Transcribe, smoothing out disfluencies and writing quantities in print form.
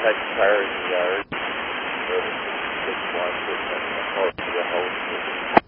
check tire in the yard. Or the 6 1 to the house.